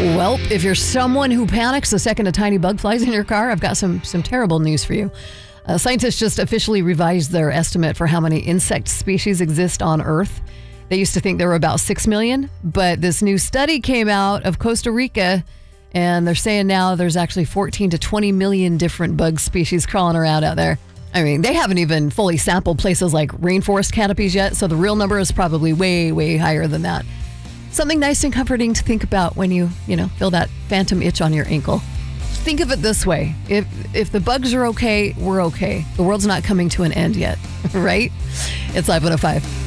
Well, if you're someone who panics the second a tiny bug flies in your car, I've got some terrible news for you. Scientists just officially revised their estimate for how many insect species exist on Earth. They used to think there were about 6 million, but this new study came out of Costa Rica, and they're saying now there's actually 14 to 20 million different bug species crawling around out there. I mean, they haven't even fully sampled places like rainforest canopies yet, so the real number is probably way, way higher than that. Something nice and comforting to think about when you feel that phantom itch on your ankle. Think of it this way. If the bugs are okay, we're okay. The world's not coming to an end yet, right? It's Live 105.